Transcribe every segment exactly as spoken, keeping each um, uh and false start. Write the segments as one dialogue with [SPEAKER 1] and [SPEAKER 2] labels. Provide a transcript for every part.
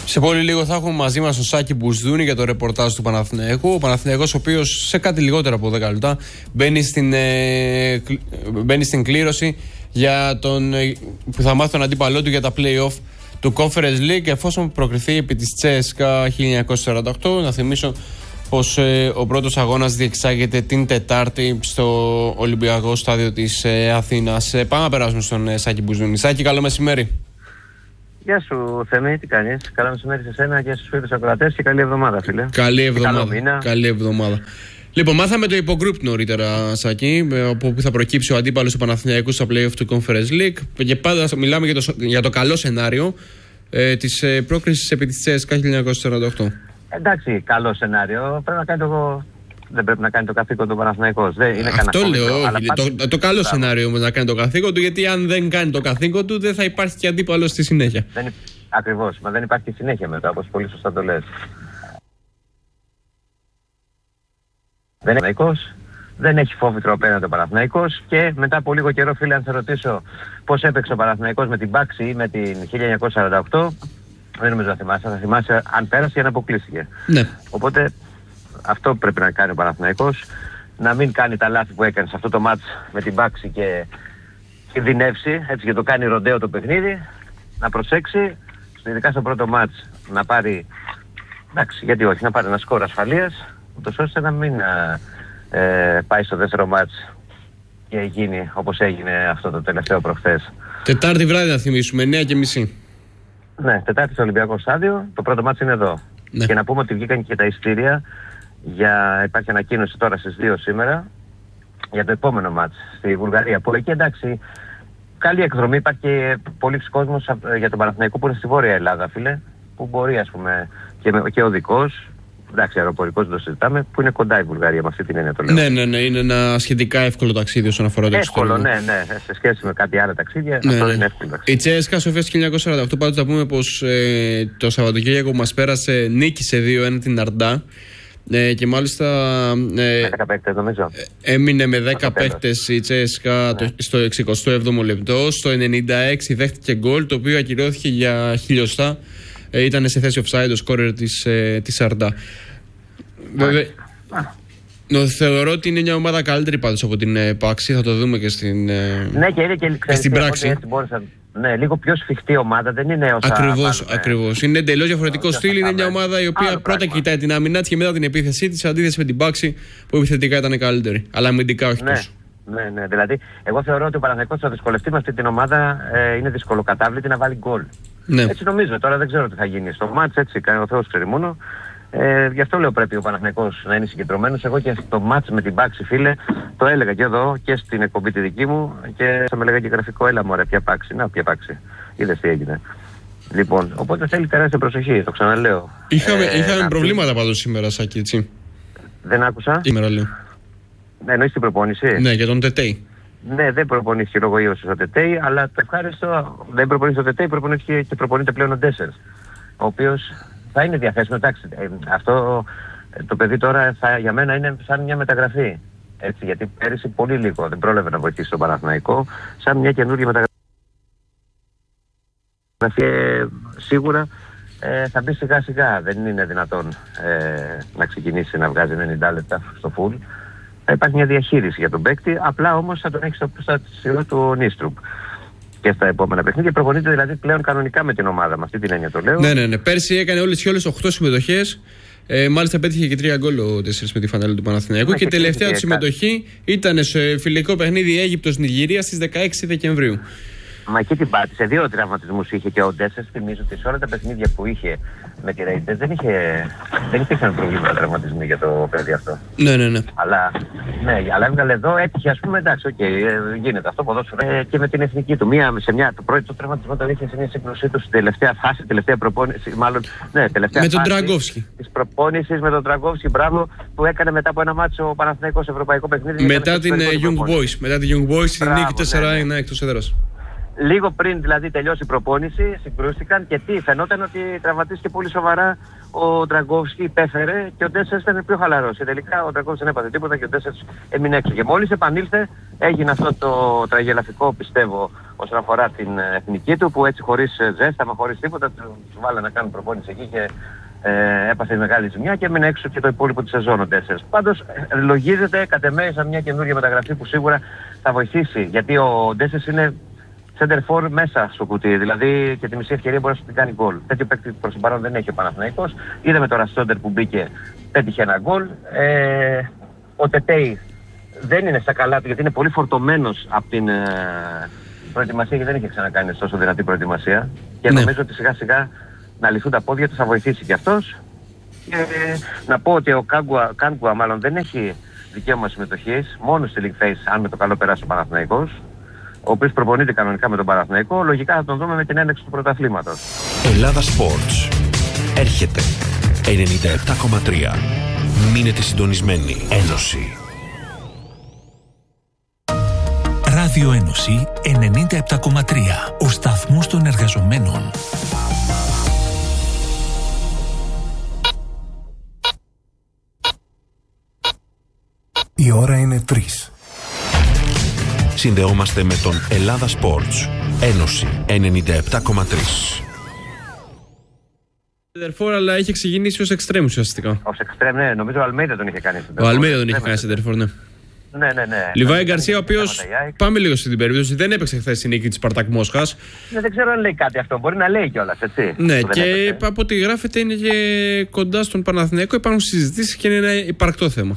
[SPEAKER 1] Σε πολύ λίγο θα έχουμε μαζί μας τον Σάκη Μπουσδούνη για το ρεπορτάζ του Παναθηναϊκού. Ο Παναθηναϊκός, ο οποίος σε κάτι λιγότερο από δέκα λεπτά μπαίνει στην, ε, μπαίνει στην κλήρωση για τον, ε, που θα μάθει τον αντίπαλό του για τα play-off του Conference League, εφόσον προκριθεί επί της Τσέσκα χίλια εννιακόσια σαράντα οκτώ. Να θυμίσω πως ε, ο πρώτος αγώνας διεξάγεται την Τετάρτη στο Ολυμπιακό Στάδιο της ε, Αθήνας. Ε, πάμε να περάσουμε στον ε, Σάκη Μπουσδούνη. Σάκη, καλό μεσημέρι.
[SPEAKER 2] Γεια σου Θέμη, τι κάνεις? Καλό μεσημέρι σε σένα και στους φίλους ακροατές και καλή εβδομάδα, φίλε.
[SPEAKER 1] Καλή εβδομάδα. Καλή εβδομάδα. Λοιπόν, μάθαμε το υπογρουπ νωρίτερα, Σάκη, από που θα προκύψει ο αντίπαλος του Παναθηναϊκού στα play-off του Conference League. Και πάντα μιλάμε για το, για το καλό σενάριο ε, της ε, πρόκρισης επί της Τσέσκα χίλια εννιακόσια σαράντα οκτώ.
[SPEAKER 2] Εντάξει, καλό σενάριο. Πρέπει να κάνει το... Δεν πρέπει να κάνει το καθήκον του Παναθηναϊκός.
[SPEAKER 1] Αυτό λέω. Όχι. Το, το, το καλό σενάριο όμως να κάνει το καθήκον του, γιατί αν δεν κάνει το καθήκον του, δεν θα υπάρχει και αντίπαλος στη συνέχεια.
[SPEAKER 2] Δεν, ακριβώς. Μα δεν υπάρχει συνέχεια μετά, όπως πολύ σωστά το λες. Δεν είναι Παναθηναϊκός, δεν έχει φόβητρο απέναντι ο Παναθηναϊκός και μετά από λίγο καιρό, φίλε, αν θα ρωτήσω πώς έπαιξε ο Παναθηναϊκός με την Πάξη ή με την χίλια εννιακόσια σαράντα οκτώ, δεν νομίζω να θυμάσαι. Θα θυμάσαι αν πέρασε ή αν αποκλείστηκε.
[SPEAKER 1] Ναι.
[SPEAKER 2] Οπότε αυτό πρέπει να κάνει ο Παναθηναϊκός, να μην κάνει τα λάθη που έκανε σε αυτό το μάτς με την Πάξη και κινδυνεύσει, έτσι, και το κάνει ροντέο το παιχνίδι, να προσέξει, ειδικά στο πρώτο μάτς, να πάρει, εντάξει, γιατί όχι, να πάρει ένα σκορ ασφαλείας, ούτως ώστε να μην ε, πάει στο δεύτερο μάτς και γίνει όπως έγινε αυτό το τελευταίο προχθές.
[SPEAKER 1] Τετάρτη βράδυ να θυμίσουμε, εννιά και μισή.
[SPEAKER 2] Ναι, Τετάρτη στο Ολυμπιακό Στάδιο, το πρώτο μάτς είναι εδώ. Ναι. Και να πούμε ότι βγήκαν και τα ειστήρια, για, υπάρχει ανακοίνωση τώρα στις δύο σήμερα, για το επόμενο μάτς στη Βουλγαρία. Που εκεί, εντάξει, καλή εκδρομή, υπάρχει και πολλής κόσμος για τον Παναθηναϊκό που είναι στη Βόρεια Ελλάδα, φίλε, που μπορεί, ας πούμε, και, και οδικός, εντάξει, αεροπορικός δεν το συζητάμε, που είναι κοντά η Βουλγαρία, με αυτή την έννοια το λέω.
[SPEAKER 1] Ναι, ναι, ναι, είναι ένα σχετικά εύκολο ταξίδι όσον αφορά το εξωτερικό.
[SPEAKER 2] Εύκολο, ναι, ναι, σε σχέση με κάποια άλλα ταξίδια, ναι, αυτό ναι. Είναι εύκολο ταξίδι.
[SPEAKER 1] Η Τσέσκα Σοφία χίλια εννιακόσια σαράντα οκτώ, πάντως θα πούμε πως ε, το Σαββατοκύριακο που μας πέρασε νίκησε δύο ένα την Αρντά. Ε, και μάλιστα ε,
[SPEAKER 2] δέκα παίκτες, νομίζω.
[SPEAKER 1] Έμεινε με δέκα παίκτες η Τσέσκα, ναι, στο εξηκοστό έβδομο λεπτό. Στο ενενήντα έξι δέχτηκε γκολ, το οποίο ακυρώθηκε για χιλιοστά. Ε, ήταν σε θέση offside ο σκόρερ της, ε, της Αρντά. Βέβαια, θεωρώ ότι είναι μια ομάδα καλύτερη πάντως από την ε, Πάξη. Θα το δούμε και στην, ε,
[SPEAKER 2] ναι, και είναι και,
[SPEAKER 1] και στην πράξη.
[SPEAKER 2] Μπόρεσα, ναι, λίγο πιο σφιχτή ομάδα, δεν είναι όσα
[SPEAKER 1] Ακριβώς, ακριβώς. Είναι εντελώς διαφορετικό στυλ. Είναι μια ομάδα η οποία άλλο πρώτα πράγμα. Κοιτάει την άμυνά της και μετά την επίθεσή της, αντίθεση με την Πάξη που επιθετικά ήταν καλύτερη. Αλλά αμυντικά όχι
[SPEAKER 2] ναι.
[SPEAKER 1] τόσο.
[SPEAKER 2] Ναι, ναι, δηλαδή, εγώ θεωρώ ότι ο Παναθηναϊκός θα δυσκολευτεί με αυτή την ομάδα, ε, είναι δυσκολοκατάβλητη να βάλει γκολ. Ναι. Έτσι νομίζω, τώρα δεν ξέρω τι θα γίνει στο μάτς, έτσι κάνει ο Θεός ξέρει μόνο. Ε, γι' αυτό λέω πρέπει ο Παναθηναϊκός να είναι συγκεντρωμένος. Εγώ και στο μάτς με την Πάξη, φίλε, το έλεγα και εδώ και στην εκπομπή τη δική μου και θα με λέγα και γραφικό, έλα μωρέ, ποια Πάξη, να ποια Πάξη. Είδες τι έγινε. Λοιπόν, οπότε θέλει τεράστια προσοχή, το ξαναλέω.
[SPEAKER 1] Είχαμε, ε, είχαμε προβλήματα πάντως σήμερα, Σάκη, έτσι.
[SPEAKER 2] Δεν άκουσα.
[SPEAKER 1] Σήμερα λέω.
[SPEAKER 2] Ναι, εννοείς την προπόνηση.
[SPEAKER 1] Ναι, για τον Τετέι.
[SPEAKER 2] Ναι, δεν προπονήθηκε λόγω ίωσης ο Τετέι, αλλά το ευχάριστο δεν προπονήθηκε ο Τετέι, προπονήθηκε και προπονείται πλέον ο Ντέσσερ, ο οποίος θα είναι διαθέσιμο. Εντάξει, ε, αυτό το παιδί τώρα θα, για μένα είναι σαν μια μεταγραφή. Έτσι, γιατί πέρυσι πολύ λίγο δεν πρόλαβε να βοηθήσει τον Παναθηναϊκό, σαν μια καινούργια μεταγραφή. Ε, σίγουρα ε, θα μπει σιγά σιγά. Δεν είναι δυνατόν ε, να ξεκινήσει να βγάζει ενενήντα λεπτά στο full. Θα υπάρχει μια διαχείριση για τον παίκτη, απλά όμως θα τον έχει στο σειρό του Νίστρουπ και στα επόμενα παιχνίδια. Προπονείται δηλαδή πλέον κανονικά με την ομάδα, με αυτή την έννοια το λέω.
[SPEAKER 1] Ναι, ναι, ναι. Πέρσι έκανε όλες και όλες οκτώ συμμετοχές. Ε, μάλιστα πέτυχε και τρία γκολ ο Τέσσερις με τη φανέλα του Παναθηναϊκού. Ναι, και, και τελευταία του συμμετοχή ήταν σε φιλικό παιχνίδι Αίγυπτος-Νιγηρία στις δεκαέξι Δεκεμβρίου.
[SPEAKER 2] Μα εκεί την πάτησε. Δύο τραυματισμούς είχε και ο Ντέσσερ. Θυμίζω ότι σε όλα τα παιχνίδια που είχε με τη Ρέιτερ δεν, είχε, δεν υπήρχαν προβλήματα τραυματισμοί για το παιδί αυτό.
[SPEAKER 1] Ναι, ναι, ναι.
[SPEAKER 2] Αλλά, ναι, αλλά έβγαλε εδώ, έτυχε, ας πούμε, εντάξει, okay, γίνεται αυτό ποδόσφαιρο. Ε, και με την εθνική του. Μία, σε μια, το πρώτο τραυματισμό το είχε σε μια σύγκρουσή του στην τελευταία φάση, τελευταία προπόνηση. Μάλλον, ναι, τελευταία
[SPEAKER 1] με τον Τραγκόφσκι.
[SPEAKER 2] Τη προπόνηση με τον Τραγκόφσκι, μπράβο, που έκανε μετά από ένα μάτσο ο Παναθηναϊκός ευρωπαϊκό παιχνίδι.
[SPEAKER 1] Μετά την Young Boys. Μετά την Young Boys στην νίκη τέσσερα ένα εκτός έδρας.
[SPEAKER 2] Λίγο πριν δηλαδή τελειώσει η προπόνηση, συγκρούστηκαν και τι, φαινόταν ότι τραυματίστηκε πολύ σοβαρά ο Ντραγκόφσκι, υπέφερε και ο Ντέσσερς ήταν πιο χαλαρός. Και τελικά ο Ντραγκόφσκι δεν έπαθε τίποτα και ο Ντέσσερς έμεινε έξω. Και μόλις επανήλθε, έγινε αυτό το τραγελαφικό, πιστεύω, όσον αφορά την εθνική του, που έτσι χωρίς ζέσταμα, χωρίς τίποτα, του βάλανε να κάνουν προπόνηση εκεί και ε, έπαθε μεγάλη ζημιά και έμεινε έξω και το υπόλοιπο τη σεζόν ο Ντέσσερς. Πάντως, λογίζεται κατ' εμέ σαν μια καινούργια μεταγραφή που σίγουρα θα βοηθήσει, γιατί ο Ντέσσερς είναι center for μέσα στο κουτί, δηλαδή και τη μισή ευκαιρία μπορεί να σου την κάνει γκολ. Τέτοιο παίκτη προς το παρόν δεν έχει ο Παναθηναϊκός. Είδαμε τώρα Σόντερ που μπήκε, πέτυχε ένα γκολ. Ε, ο Τετέι δεν είναι στα καλά του γιατί είναι πολύ φορτωμένος από την ε, προετοιμασία και δεν είχε ξανακάνει τόσο δυνατή προετοιμασία. Και ναι. νομίζω ότι σιγά σιγά να λυθούν τα πόδια του θα βοηθήσει και αυτός. Και ε, να πω ότι ο Κάγκουα, Κάγκουα μάλλον δεν έχει δικαίωμα συμμετοχής, μόνο στη League Phase, αν με το καλό περάσει ο Παναθηναϊκός, ο οποίος προπονείται κανονικά με τον Παναθηναϊκό, λογικά θα τον δούμε με την έναρξη του πρωταθλήματος.
[SPEAKER 3] Ελλάδα Sports. Έρχεται ενενήντα επτά κόμμα τρία. Μείνετε συντονισμένοι. Ένωση.
[SPEAKER 4] Ράδιο Ένωση ενενήντα επτά κόμμα τρία. Ο σταθμός των εργαζομένων.
[SPEAKER 5] Η ώρα είναι τρεις.
[SPEAKER 3] Συνδεόμαστε με τον Ελλάδα Sports. Ένωση ενενήντα επτά κόμμα τρία.
[SPEAKER 1] Σεντερφόρ, αλλά είχε ξεκινήσει ως εξτρέμ ουσιαστικά.
[SPEAKER 2] Ως εξτρέμ, ναι, νομίζω ο Αλμέιδα τον είχε κάνει.
[SPEAKER 1] Ο Αλμέιδα τον είχε κάνει σεντερφόρ, ναι.
[SPEAKER 2] Ναι, ναι, ναι.
[SPEAKER 1] Λιβάη Γκαρσία, ο οποίος, πάμε λίγο στην περίπτωση, δεν έπαιξε χθες στη νίκη της Σπαρτάκ Μόσχας.
[SPEAKER 2] Ναι, δεν ξέρω αν λέει κάτι αυτό. Μπορεί να λέει κιόλας, έτσι.
[SPEAKER 1] Ναι, και έπαιξε. Από ό,τι γράφεται είναι και κοντά στον Παναθηναϊκό. Υπάρχουν συζητήσεις και είναι ένα υπαρκτό θέμα.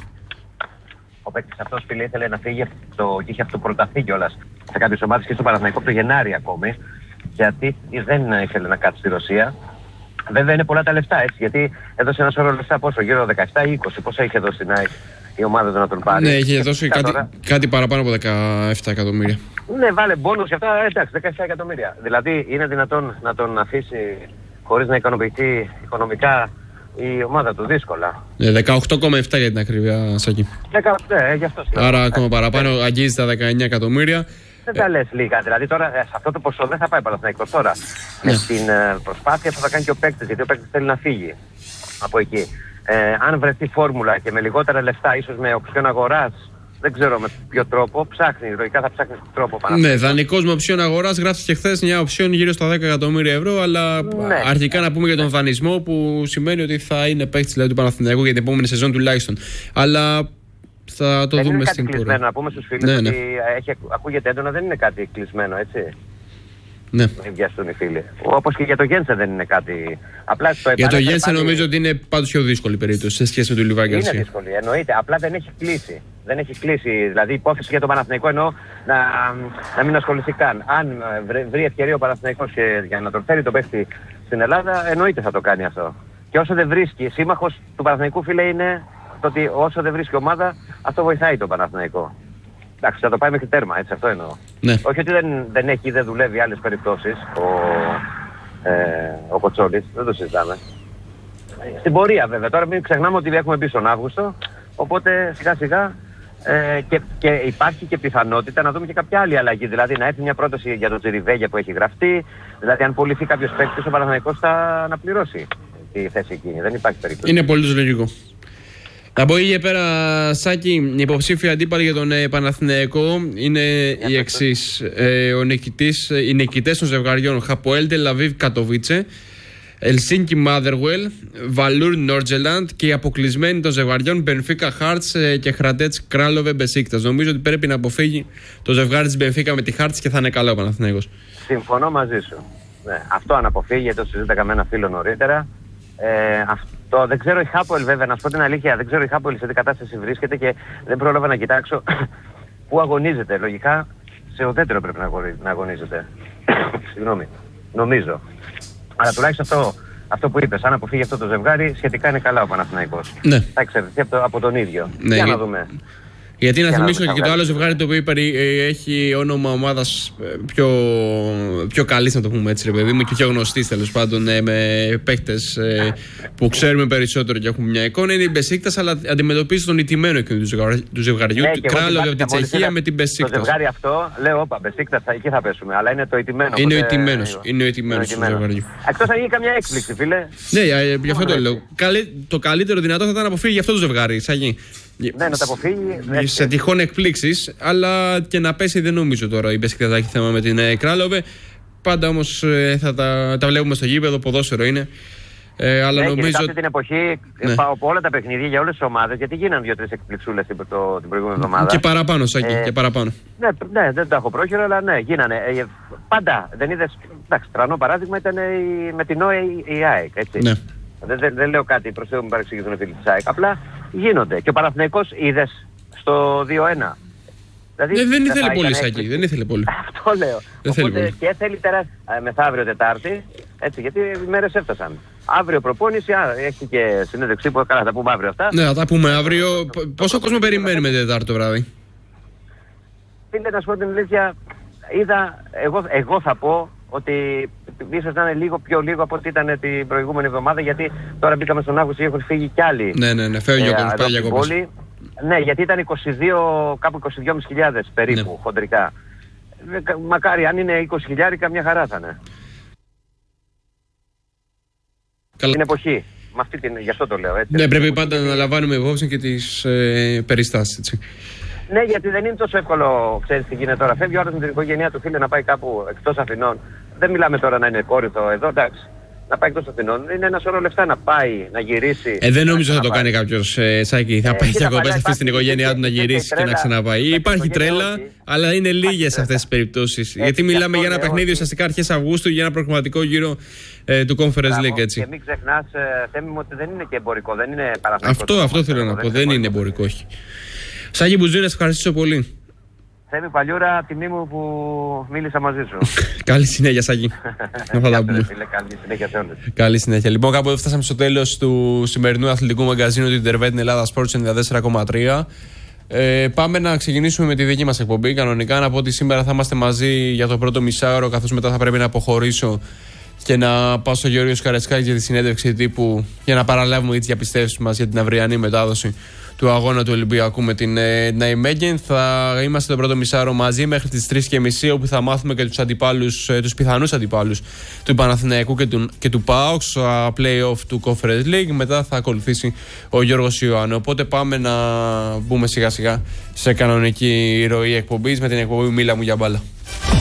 [SPEAKER 2] Ο παίκτης αυτός, φίλε, ήθελε να φύγει το, και είχε αυτοπροταθεί κιόλας σε κάποιες ομάδες και στο Παναθηναϊκό από το Γενάρη ακόμη. Γιατί δεν ήθελε να κάτσει στη Ρωσία. Βέβαια είναι πολλά τα λεφτά, έτσι. Γιατί έδωσε ένα σώρο λεφτά πόσο, γύρω δεκαεπτά ή είκοσι. Πόσα είχε δώσει στην ΑΕΚ η ομάδα του να τον πάρει.
[SPEAKER 1] Ναι, είχε δώσει κάτι, κάτι παραπάνω από δεκαεπτά εκατομμύρια.
[SPEAKER 2] Ναι, βάλε μπόνους και αυτά, εντάξει, δεκαεπτά εκατομμύρια. Δηλαδή είναι δυνατόν να τον αφήσει χωρίς να ικανοποιηθεί οικονομικά η ομάδα του, δύσκολα.
[SPEAKER 1] Ναι, δεκαοκτώ κόμμα επτά για την ακρίβεια, Σάκη.
[SPEAKER 2] δεκαοκτώ, ναι, γι' αυτό.
[SPEAKER 1] Άρα ακόμα παραπάνω, αγγίζει τα δεκαεννιά εκατομμύρια.
[SPEAKER 2] Δεν τα λες λίγα, δηλαδή τώρα σε αυτό το ποσό δεν θα πάει Παναθηναϊκός τώρα. Ναι. Με την ε, προσπάθεια που θα κάνει και ο παίκτης, γιατί ο παίκτης θέλει να φύγει από εκεί. Ε, αν βρεθεί φόρμουλα και με λιγότερα λεφτά, ίσως με οψιόν αγοράς, δεν ξέρω με ποιο τρόπο, ψάχνει, λογικά θα ψάχνει τρόπο Παναθηναϊκός. Ναι,
[SPEAKER 1] δανεικός με οψιόν αγοράς, γράφτηκε χθες μια οψιόν γύρω στα δέκα εκατομμύρια ευρώ, αλλά ναι. αρχικά να πούμε για τον δανεισμό που σημαίνει ότι θα είναι παίκτης δηλαδή, του Παναθηναϊκού για την επόμενη σεζόν τουλάχιστον. Αλλά θα το
[SPEAKER 2] δεν
[SPEAKER 1] δούμε
[SPEAKER 2] είναι
[SPEAKER 1] στην
[SPEAKER 2] κάτι κλεισμένο, να πούμε στους φίλους ναι, ναι. ότι έχει, ακούγεται έντονα, δεν είναι κάτι κλεισμένο, έτσι.
[SPEAKER 1] Ναι.
[SPEAKER 2] Μην βιαστούν οι φίλοι. Όπως και για το Γένσε δεν είναι κάτι. Απλά το
[SPEAKER 1] για το Γένσε πάλι... νομίζω ότι είναι πάντως πιο δύσκολη περίπτωση σε σχέση με τον Λιβάη Γκαρσία.
[SPEAKER 2] Είναι δύσκολη, εννοείται. Απλά δεν έχει κλείσει. Δεν έχει κλείσει. Δηλαδή η υπόθεση για τον Παναθηναϊκό εννοώ να, να μην ασχοληθεί καν. Αν βρει, βρει ευκαιρία ο Παναθηναϊκός για να τον φέρει τον παίχτη στην Ελλάδα, εννοείται θα το κάνει αυτό. Και όσο δεν βρίσκει, σύμμαχος του Παναθηναϊκού, φίλε, είναι το ότι όσο δεν βρίσκει ομάδα, αυτό βοηθάει τον Παναθηναϊκό. Εντάξει, θα το πάει μέχρι τέρμα, έτσι, αυτό εννοώ.
[SPEAKER 1] Ναι.
[SPEAKER 2] Όχι ότι δεν, δεν έχει ή δεν δουλεύει άλλες περιπτώσεις ο, ε, ο Κοτσόλης, δεν το συζητάμε. Στην πορεία βέβαια, τώρα μην ξεχνάμε ότι έχουμε μπει στον Αύγουστο, οπότε σιγά σιγά ε, και, και υπάρχει και πιθανότητα να δούμε και κάποια άλλη αλλαγή. Δηλαδή να έρθει μια πρόταση για τον Τζιριβέγια που έχει γραφτεί, δηλαδή αν πουληθεί κάποιος παίκτης ο Παναθηναϊκός θα να πληρώσει τη θέση εκείνη, δεν υπάρχει περίπτωση.
[SPEAKER 1] Είναι πολύ λογικό. Από εκεί και πέρα, Σάκη, η υποψήφια αντίπαλη για τον ε, Παναθηναϊκό είναι η εξής. Ε, ο νικητής, οι νικητές των ζευγαριών Χαποέλ Τελαβίβ Κατοβίτσε, Ελσίνκι Μάδερουελ, Βαλούρ Νόρτζελαντ και οι αποκλεισμένοι των ζευγαριών Μπενφίκα Χάρτς ε, και Χραντέτς Κράλοβε Μπεσίκτας. Νομίζω ότι πρέπει να αποφύγει το ζευγάρι της Μπενφίκα με τη Χάρτς και θα είναι καλό ο Παναθηναϊκός.
[SPEAKER 2] Συμφωνώ μαζί σου. Ναι, αυτό αν αποφύγει, γιατί το συζήτηκα με ένα φίλο νωρίτερα. Ε, αυτό, δεν ξέρω η Χάπολ, βέβαια, να σου πω την αλήθεια, δεν ξέρω η Χάπολ σε τι κατάσταση βρίσκεται και δεν πρόλαβα να κοιτάξω πού αγωνίζεται. Λογικά σε ουδέτερο πρέπει να αγωνίζεται. Συγγνώμη, νομίζω. Αλλά τουλάχιστον αυτό, αυτό που είπες, αν αποφύγει αυτό το ζευγάρι, σχετικά είναι καλά ο Παναθηναϊκός.
[SPEAKER 1] Ναι.
[SPEAKER 2] Θα εξαρτηθεί από, το, από τον ίδιο.
[SPEAKER 1] Ναι,
[SPEAKER 2] για να δούμε.
[SPEAKER 1] Γιατί να θυμίσω και, και το άλλο ζευγάρι το οποίο έχει όνομα ομάδας πιο, πιο καλής, να το πούμε έτσι, ρε παιδί μου, και πιο γνωστής τέλος πάντων, με παίκτες που ξέρουμε περισσότερο και έχουμε μια εικόνα. Είναι η Μπεσίκτας, αλλά αντιμετωπίζει τον ηττημένο εκείνο του ζευγαριού. Του Κράλοβε από την Τσεχία με την Μπεσίκτας.
[SPEAKER 2] Το ζευγάρι αυτό, λέω, όπα, Μπεσίκτας, εκεί θα πέσουμε, αλλά είναι το ηττημένο.
[SPEAKER 1] Είναι ο ηττημένος. Είναι ο ηττημένος του ζευγαριού.
[SPEAKER 2] Εκτός αν γίνει καμιά έκπληξη, φίλε.
[SPEAKER 1] Ναι, γι' αυτό το λέω. Το καλύτερο δυνατό θα ήταν να αποφύγει αυτό το ζευγάρι, Σαγί.
[SPEAKER 2] Ναι, να τα αποφύγει.
[SPEAKER 1] Σε τυχόν εκπλήξεις, αλλά και να πέσει δεν νομίζω τώρα η Μπεσίκτας θα έχει θέμα με την Κράλοβε. Πάντα όμως θα τα, τα βλέπουμε στο γήπεδο, ποδόσφαιρο είναι. Ε, αλλά
[SPEAKER 2] ναι,
[SPEAKER 1] νομίζω...
[SPEAKER 2] και αυτή την εποχή ναι. πάω από όλα τα παιχνίδια για όλες τις ομάδες, γιατί γίνανε δύο-τρεις εκπληξούλες την, το, την προηγούμενη εβδομάδα.
[SPEAKER 1] Και παραπάνω, Σάκη, ε, και παραπάνω.
[SPEAKER 2] Ναι, ναι, δεν το έχω πρόχειρο, αλλά ναι, γίνανε. Ε, πάντα, δεν είδες, εντάξει, τρανό παράδειγμα ήταν η, με την ΟΕ η, η ΑΕΚ, έτσι. Ναι. Δεν, δεν, δεν λέω κάτι προς Θεού μην παρεξηγηθούν οι φίλοι της ΑΕΚ, απλά γίνονται. Και ο Παναθηναϊκός είδες στο δύο ένα. Δηλαδή,
[SPEAKER 1] ναι, δεν ήθελε πολύ, Σάκη, δεν ήθελε πολύ.
[SPEAKER 2] Αυτό λέω.
[SPEAKER 1] Δεν θέλει πολύ.
[SPEAKER 2] Και θέλει τώρα μεθαύριο Τετάρτη, έτσι, γιατί οι μέρες έφτασαν. Αύριο προπόνηση, α, έχει και συνέντευξη που καλά θα πούμε αύριο αυτά.
[SPEAKER 1] Ναι, θα τα πούμε αύριο. Πόσο κόσμο περιμένει με Τετάρτη το βράδυ?
[SPEAKER 2] Φίλε, να σου πω την αλήθεια, είδα, εγώ, εγώ θα πω ότι ίσως να είναι λίγο πιο λίγο από ό,τι ήταν την προηγούμενη εβδομάδα, γιατί τώρα μπήκαμε στον Αύγουστο και έχουν φύγει κι άλλοι.
[SPEAKER 1] Ναι, ναι, ναι, φεύγει ο κόσμος, πάει διακοπές.
[SPEAKER 2] Ναι, γιατί ήταν είκοσι δύο, κάπου είκοσι δύο χιλιάδες πεντακόσιες περίπου, ναι. χοντρικά. Μακάρι, αν είναι είκοσι χιλιάδες, μια χαρά θα είναι. Την εποχή. Με αυτή την, γι' αυτό το λέω, έτσι.
[SPEAKER 1] Ναι, πρέπει πάντα να λαμβάνουμε υπόψη και τις ε, περιστάσεις, έτσι.
[SPEAKER 2] Ναι, γιατί δεν είναι τόσο εύκολο, ξέρεις τι γίνεται τώρα. Φεύγει ο άλλος με την οικογένειά του, φίλε, να πάει κάπου εκτός Αθηνών. Δεν μιλάμε τώρα να είναι Κόρινθο εδώ, εντάξει. Να πάει εκτός Αθηνών. Είναι ένα σώρο λεφτά να πάει, να γυρίσει. Ε,
[SPEAKER 1] δεν νομίζω θα το κάνει κάποιος, ε, Σάκη. Θα ε, πάει διακοπές, θα αφήσει την οικογένειά του να γυρίσει και να ξαναπάει. Υπάρχει τρέλα, αλλά είναι λίγες αυτές τις περιπτώσεις. Γιατί μιλάμε για ένα παιχνίδι ουσιαστικά αρχές Αυγούστου για ένα προγραμματικό γύρο ε, του Conference League, έτσι.
[SPEAKER 2] Και μην ξεχνάς, Θέμη μου, ότι δεν είναι και εμπορικό, δεν είναι παραθυναϊκό.
[SPEAKER 1] Αυτό, αυτό θέλω να πω, δεν είναι εμπορικό, όχι. Σάκη Μπουζούνη, σε ευχαριστήσω πολύ.
[SPEAKER 2] Θέμη Παλιούρα, τιμή μου που μίλησα μαζί σου.
[SPEAKER 1] Καλή συνέχεια, Σάκη. Να θα τα πούμε.
[SPEAKER 2] Καλή συνέχεια σε όλους.
[SPEAKER 1] Καλή συνέχεια. Λοιπόν, κάπου εδώ φτάσαμε στο τέλος του σημερινού αθλητικού μαγκαζίνου του Ιντερβέτ Ελλάδα Sports ενενήντα τέσσερα κόμμα τρία. Ε, πάμε να ξεκινήσουμε με τη δική μας εκπομπή. Κανονικά να πω ότι σήμερα θα είμαστε μαζί για το πρώτο μισάωρο, καθώς μετά θα πρέπει να αποχωρήσω και να πάω στο Γεώργιο Σκαρετσάκη για τη συνέντευξη τύπου για να παραλάβουμε τις διαπιστεύσεις μας για την αυριανή μετάδοση του αγώνα του Ολυμπιακού με την ε, Ναϊμέγεν. Θα είμαστε το πρώτο μισάωρο μαζί μέχρι τις τρεις και μισή, όπου θα μάθουμε και τους αντιπάλους, ε, τους πιθανούς αντιπάλους του Παναθηναϊκού και του, και του ΠΑΟΚ στο play-off του Conference League. Μετά θα ακολουθήσει ο Γιώργος Ιωάννου. Οπότε πάμε να μπούμε σιγά σιγά σε κανονική ροή εκπομπής με την εκπομπή Μίλα μου για μπάλα.